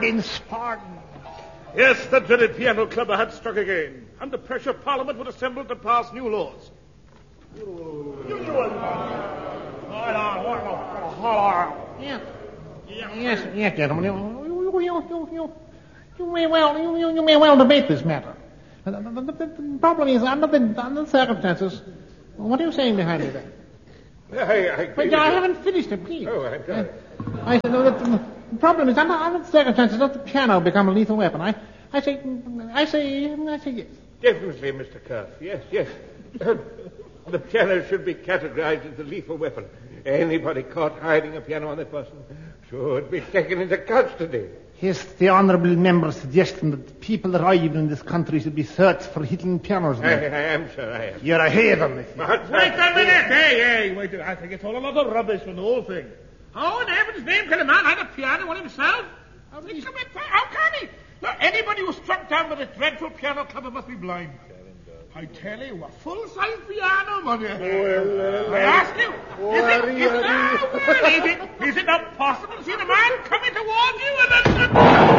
Sparden. Yes, the dreaded piano clubber had struck again. Under pressure, Parliament would assemble to pass new laws. Yes, gentlemen. You may well debate this matter. The problem is, under the circumstances, what are you saying behind me there? I haven't finished it, please. Oh, I'm sorry. I said, the problem is, under the circumstances, does the piano become a lethal weapon? I say yes. Definitely, Mr. Cuff. Yes. The piano should be categorized as a lethal weapon. Anybody caught hiding a piano on their person should be taken into custody. Yes, the honourable member's suggestion that people arriving in this country should be searched for hidden pianos. I am, sir, I am. You're a haven. Wait a minute! Hey, wait a minute. I think it's all a lot of rubbish from the whole thing. How in heaven's name can a man hide a piano on himself? How can he? Look, anybody who's struck down with a dreadful piano clubber must be blind. I tell you, a full-size piano, mother. I ask you, is it not possible to see the man coming towards you and then...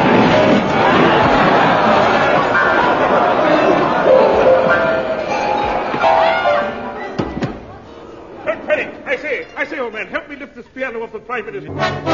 Penny, I say, old man, help me lift this piano off the Prime Minister.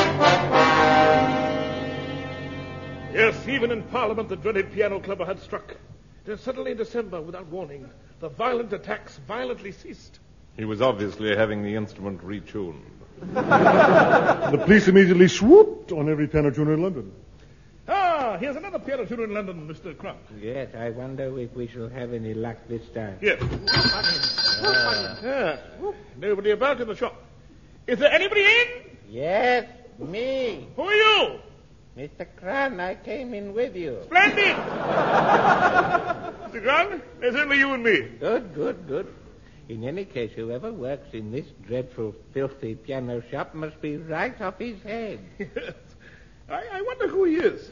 Yes, even in Parliament, the dreaded piano clubber had struck. Then suddenly in December, without warning, the violent attacks violently ceased. He was obviously having the instrument retuned. The police immediately swooped on every piano tuner in London. Ah, here's another piano tuner in London, Mr. Crump. Yes, I wonder if we shall have any luck this time. Yes. Nobody about in the shop. Is there anybody in? Yes, me. Who are you? Mr. Cran, I came in with you. Splendid! Mr. Grant, there's only you and me. Good. In any case, whoever works in this dreadful, filthy piano shop must be right off his head. Yes. I wonder who he is.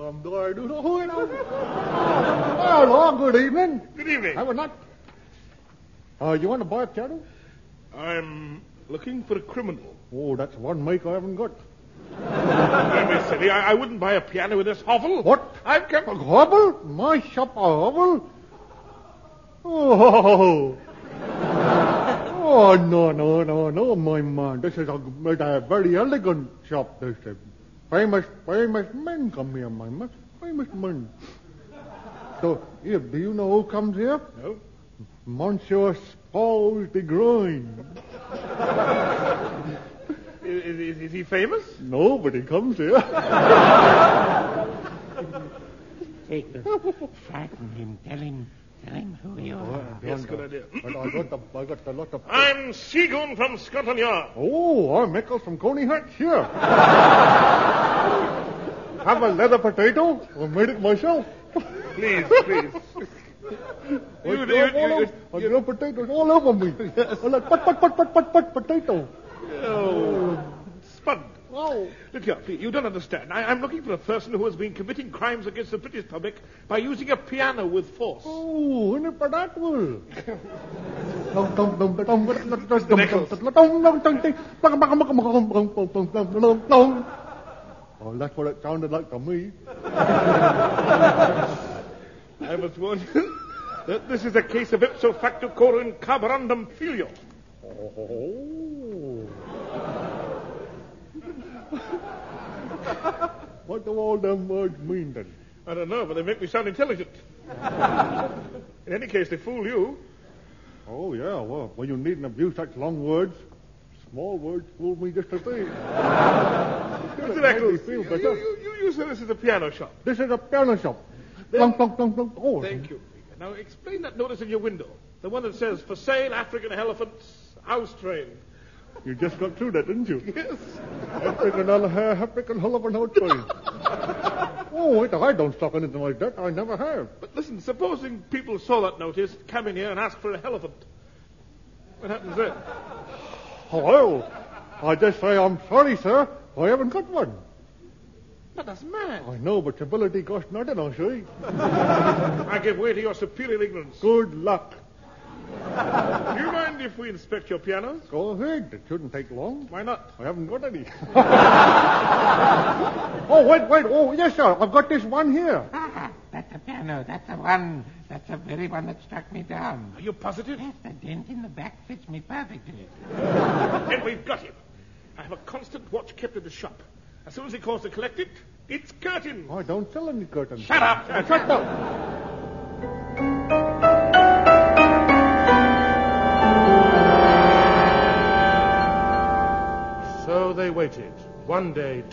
Hello, good evening. Good evening. I would not. You want to buy a piano? I'm looking for a criminal. Oh, that's one make I haven't got. Don't be silly. I wouldn't buy a piano in this hovel. What? I've come... A hovel? My shop a hovel? Oh. Oh, no, my man. This is a very elegant shop. This is famous men come here, my man. Famous men. So, here, do you know who comes here? No. Monsieur Spaulding de Groin. Is he famous? No, but he comes here. Frighten him. Tell him who you are. Yes, good idea. But I got a lot of... I'm Seagoon from Scotland Yard. Oh, I'm Eccles from Coney Hatch here. Have a leather potato? I made it myself. Please. I grow potatoes all over me. I'm like, potato. Oh, Spud. Oh. Look here, please, you don't understand. I'm looking for a person who has been committing crimes against the British public by using a piano with force. Oh, in for that will. Oh, that's what it sounded like to me. I must warn you that this is a case of ipso facto coro in carborundum filio. Oh. What do all them words mean then? I don't know, but they make me sound intelligent. In any case, they fool you. Oh, yeah, well, you needn't abuse such long words. Small words fool me just the same. Mr. Eccles, you said this is a piano shop. This is a piano shop. Plunk. Oh. Thank you. Now, explain that notice in your window. The one that says, for sale, African elephants, house train. You just got through that, didn't you? Yes. African elephant house train. Oh, wait, I don't stock anything like that. I never have. But listen, supposing people saw that notice, come in here and ask for a elephant. What happens then? Well, I just say I'm sorry, sir. I haven't got one. But that's mad. I know, but civility costs nothing, I see. I give way to your superior ignorance. Good luck. Do you mind if we inspect your pianos? Go ahead. It shouldn't take long. Why not? I haven't got any. Oh, wait. Oh, yes, sir. I've got this one here. Ah, that's the piano. That's the one. That's the very one that struck me down. Are you positive? Yes, the dent in the back fits me perfectly. Then we've got him. I have a constant watch kept in the shop. As soon as he calls to collect it, it's curtain. Oh, don't sell any curtains. Shut up. Shut up. So they waited. One day,